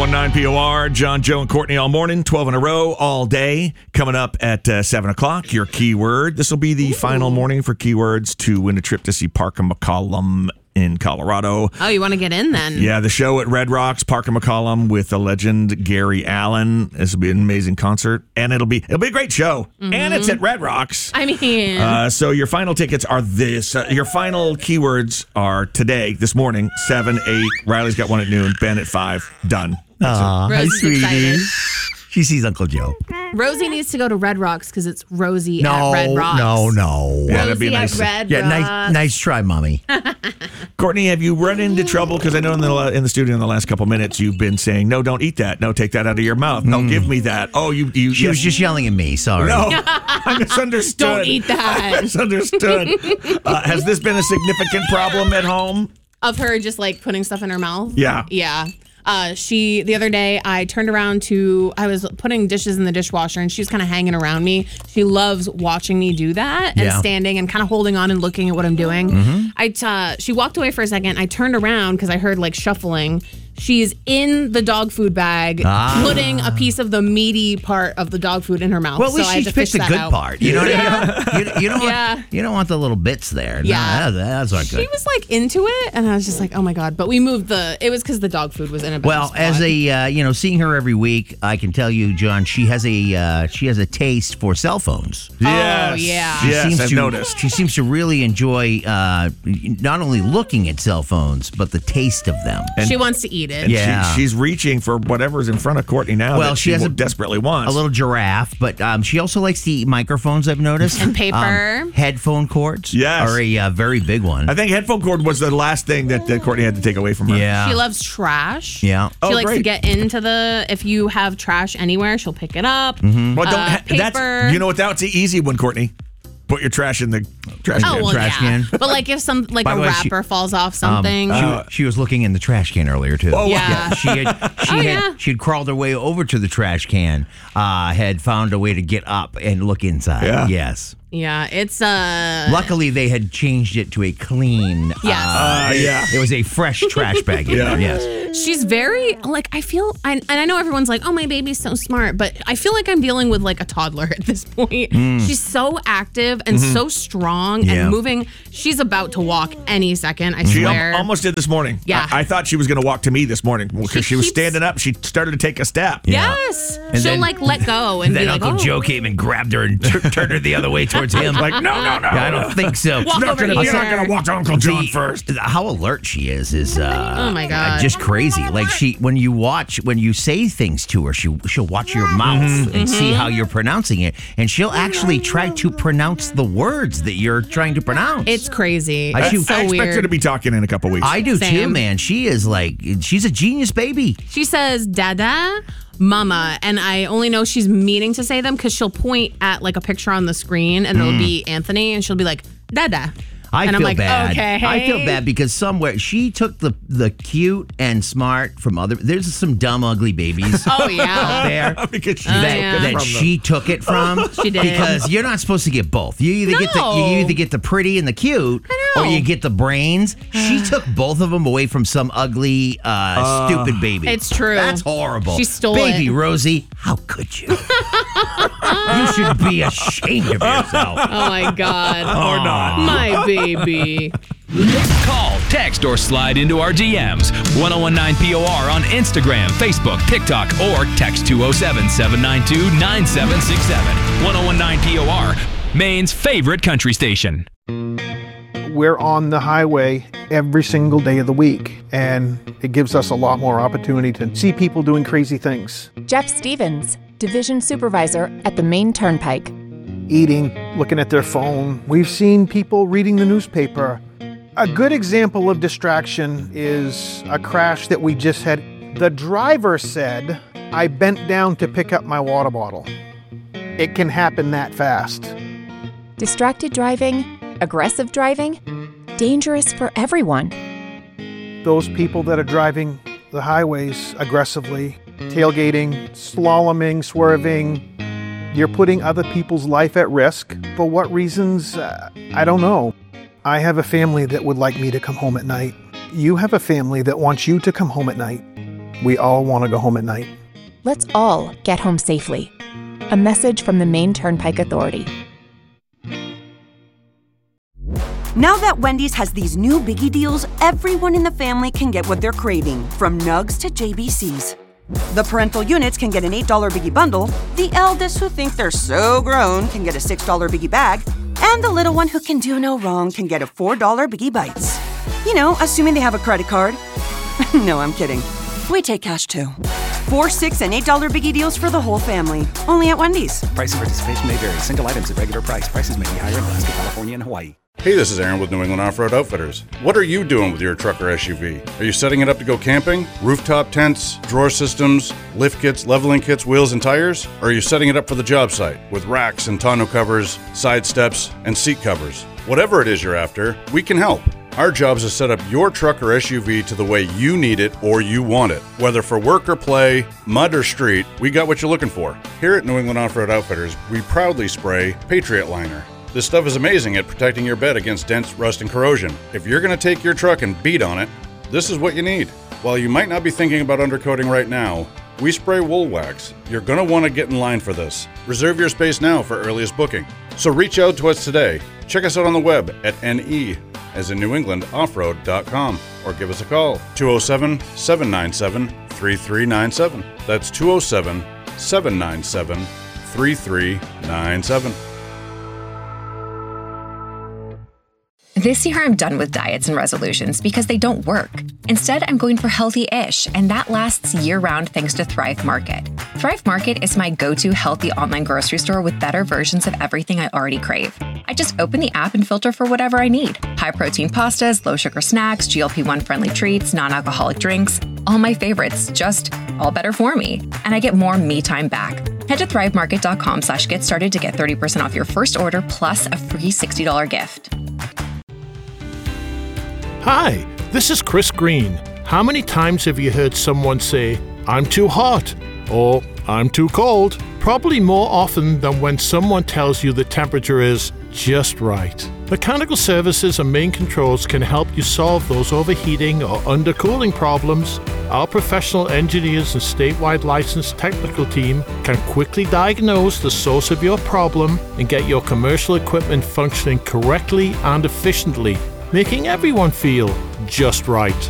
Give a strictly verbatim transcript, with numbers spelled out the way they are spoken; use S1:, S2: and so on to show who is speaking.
S1: one nine P O R, John, Joe, and Courtney all morning, twelve in a row, all day. Coming up at uh, seven o'clock, your keyword. This will be the Ooh. final morning for keywords to win a trip to see Parker McCollum in Colorado.
S2: Oh, you want to get in then?
S1: Yeah, the show at Red Rocks, Parker McCollum with the legend Gary Allan. This will be an amazing concert, and it'll be it'll be a great show. Mm-hmm. And it's at Red Rocks.
S2: I mean,
S1: uh, so your final tickets are this. Uh, your final keywords are today, this morning, seven, eight. Riley's got one at noon. Ben at five. Done.
S3: Aw, hi, sweetie.
S2: Excited.
S3: She sees Uncle Joe.
S2: Rosie needs to go to Red Rocks because it's Rosie
S3: no,
S2: at Red Rocks.
S3: No, no,
S1: yeah, that'd be nice.
S2: At Red
S3: yeah,
S2: Rocks.
S3: nice, nice try, Mommy.
S1: Courtney, have you run into trouble? Because I know in the in the studio in the last couple minutes you've been saying, "No, don't eat that. No, take that out of your mouth. No, mm. give me that." Oh, you, you.
S3: She
S1: yes.
S3: was just yelling at me. Sorry.
S1: No, I misunderstood.
S2: Don't eat that.
S1: I misunderstood. uh, has this been a significant problem at home?
S2: Of her just like putting stuff in her mouth?
S1: Yeah.
S2: Yeah. Uh, she, the other day, I turned around to, I was putting dishes in the dishwasher and she was kind of hanging around me. She loves watching me do that and
S3: yeah.
S2: standing and kind of holding on and looking at what I'm doing.
S3: Mm-hmm.
S2: I, uh, she walked away for a second. I turned around because I heard like shuffling. She's in the dog food bag, ah. putting a piece of the meaty part of the dog food in her mouth.
S3: Well, at least
S2: so
S3: she
S2: I had to
S3: picked
S2: fish
S3: the good
S2: out.
S3: part. You know what
S2: yeah.
S3: I mean? You, you don't
S2: yeah.
S3: want you don't want the little bits there.
S2: Yeah,
S3: no, that's not good.
S2: She was like into it, and I was just like, oh my god. But we moved the. It was because the dog food was in a better
S3: well,
S2: spot.
S3: as a uh, you know, seeing her every week, I can tell you, John, she has a uh, she has a taste for cell phones.
S2: Yes. Oh yeah,
S3: she
S1: yes,
S3: seems
S1: I've
S3: to,
S1: noticed.
S3: She seems to really enjoy uh, not only looking at cell phones, but the taste of them.
S2: And she wants to eat it.
S1: And
S3: yeah,
S1: she, she's reaching for whatever's in front of Courtney now.
S3: Well,
S1: that
S3: she,
S1: she
S3: has a,
S1: desperately wants
S3: a little giraffe, but um, she also likes to eat microphones. I've noticed
S2: and paper,
S3: um, headphone cords.
S1: Yes,
S3: are a uh, very big one.
S1: I think headphone cord was the last thing that, that Courtney had to take away from her.
S3: Yeah,
S2: she loves trash.
S3: Yeah,
S2: she
S1: oh,
S2: likes
S1: great.
S2: to get into the. If you have trash anywhere, she'll pick it up.
S3: Mm-hmm.
S1: Well, don't,
S2: uh,
S1: ha-
S2: paper.
S1: That's you know what? That's the easy one, Courtney. Put your trash in the trash
S2: oh,
S1: can.
S2: well,
S3: trash
S2: yeah.
S3: can.
S2: But like if some like
S3: By
S2: a
S3: the way,
S2: wrapper
S3: she-
S2: falls off something.
S3: Um, she,
S1: Uh,
S3: she was looking in the trash can earlier too.
S1: Oh,
S2: yeah.
S3: She had she
S2: Oh,
S3: had
S2: yeah.
S3: she had crawled her way over to the trash can, uh, had found a way to get up and look inside.
S1: Yeah.
S3: Yes.
S2: Yeah, it's uh.
S3: Luckily, they had changed it to a clean.
S2: Yes.
S1: Uh, yeah.
S3: It was a fresh trash bag in
S1: Yeah.
S3: there. Yes.
S2: She's very like I feel, I, and I know everyone's like, "Oh, my baby's so smart," but I feel like I'm dealing with like a toddler at this point.
S3: Mm.
S2: She's so active and
S3: Mm-hmm.
S2: so strong
S3: Yeah.
S2: and moving. She's about to walk any second. I
S1: She al-
S2: swear.
S1: almost did this morning.
S2: Yeah.
S1: I, I thought she was going to walk to me this morning because she,
S2: She
S1: was
S2: keeps-
S1: standing up. She started to take a step.
S3: Yeah.
S2: Yes,
S3: And
S2: she'll
S3: then-
S2: like let go and
S3: then
S2: be like,
S3: Uncle
S2: "Oh."
S3: Joe came and grabbed her and tur- turned her the other way towards him.
S1: Like, no, no, no.
S3: I don't think so.
S2: Walk
S1: Not
S2: over
S1: gonna,
S2: here.
S1: you're not going to walk to Uncle John
S3: The-
S1: first.
S3: How alert she is is uh,
S2: Oh, my God.
S3: just crazy. Like she, when you watch, when you say things to her, she she'll watch your mouth
S1: Mm-hmm.
S3: and see how you're pronouncing it, and she'll actually try to pronounce the words that you're trying to pronounce.
S2: It's crazy.
S3: I-
S2: It's
S3: she-
S2: so
S1: I expect
S2: weird.
S1: her to be talking in a couple weeks.
S3: I do too,
S2: Same.
S3: man. She is like, she's a genius baby.
S2: She says "dada," "mama," and I only know she's meaning to say them because she'll point at like a picture on the screen and it'll be Anthony, and she'll be like "dada."
S3: I
S2: and
S3: feel
S2: I'm like,
S3: bad.
S2: okay.
S3: I feel bad because somewhere she took the the cute and smart from other. There's some dumb, ugly babies.
S2: Oh
S3: out
S2: yeah.
S3: there.
S1: because she
S2: Oh,
S3: that,
S2: yeah.
S3: that
S1: from
S3: she took it from.
S2: She did.
S3: Because you're not supposed to get both. You either get the
S2: No.
S3: you either get the pretty and the cute,
S2: I know.
S3: or you get the brains. She took both of them away from some ugly, uh, stupid baby.
S2: It's true.
S3: That's horrible.
S2: She stole
S3: baby
S2: it.
S3: Rosie. How could you? You should be ashamed of yourself.
S2: Oh my God.
S1: or not.
S2: My baby.
S4: Call, text, or slide into our D Ms. ten nineteen P O R on Instagram, Facebook, TikTok, or text two oh seven, seven nine two, nine seven six seven. ten nineteen P O R, Maine's favorite country station.
S5: We're on the highway every single day of the week, and it gives us a lot more opportunity to see people doing crazy things.
S6: Jeff Stevens, Division Supervisor at the Maine Turnpike.
S5: Eating, looking at their phone. We've seen people reading the newspaper. A good example of distraction is a crash that we just had. The driver said, "I bent down to pick up my water bottle." It can happen that fast.
S6: Distracted driving, aggressive driving, dangerous for everyone.
S5: Those people that are driving the highways aggressively, tailgating, slaloming, swerving, you're putting other people's life at risk. For what reasons? Uh, I don't know. I have a family that would like me to come home at night. You have a family that wants you to come home at night. We all want to go home at night.
S6: Let's all get home safely. A message from the Maine Turnpike Authority.
S7: Now that Wendy's has these new biggie deals, everyone in the family can get what they're craving, from nugs to J B Cs. The parental units can get an eight dollar biggie bundle, the eldest who think they're so grown can get a six dollar biggie bag, and the little one who can do no wrong can get a four dollar biggie bites. You know, assuming they have a credit card. No, I'm kidding. We take cash too. Four, six, and eight dollar biggie deals for the whole family. Only at Wendy's.
S8: Price and participation may vary. Single items at regular price. Prices may be higher in Alaska, California, and Hawaii.
S9: Hey, this is Aaron with New England Off-Road Outfitters. What are you doing with your truck or S U V? Are you setting it up to go camping? Rooftop tents, drawer systems, lift kits, leveling kits, wheels, and tires? Or are you setting it up for the job site with racks and tonneau covers, side steps, and seat covers? Whatever it is you're after, we can help. Our job is to set up your truck or S U V to the way you need it or you want it. Whether for work or play, mud or street, we got what you're looking for. Here at New England Off-Road Outfitters, we proudly spray Patriot Liner. This stuff is amazing at protecting your bed against dents, rust, and corrosion. If you're going to take your truck and beat on it, this is what you need. While you might not be thinking about undercoating right now, we spray wool wax. You're going to want to get in line for this. Reserve your space now for earliest booking. So reach out to us today. Check us out on the web at ne, as in New England Off-Road dot com, or give us a call, two oh seven, seven nine seven, three three nine seven. That's two oh seven, seven nine seven, three three nine seven.
S10: This year, I'm done with diets and resolutions because they don't work. Instead, I'm going for healthy-ish, and that lasts year-round thanks to Thrive Market. Thrive Market is my go-to healthy online grocery store with better versions of everything I already crave. I just open the app and filter for whatever I need. High-protein pastas, low-sugar snacks, G L P one friendly treats, non-alcoholic drinks, all my favorites, just all better for me. And I get more me time back. Head to thrivemarket.com slash get started to get thirty percent off your first order plus a free sixty dollars gift.
S11: Hi, this is Chris Green. How many times have you heard someone say, "I'm too hot," or "I'm too cold"? Probably more often than when someone tells you the temperature is just right. Mechanical Services and Main Controls can help you solve those overheating or undercooling problems. Our professional engineers and statewide licensed technical team can quickly diagnose the source of your problem and get your commercial equipment functioning correctly and efficiently, making everyone feel just right.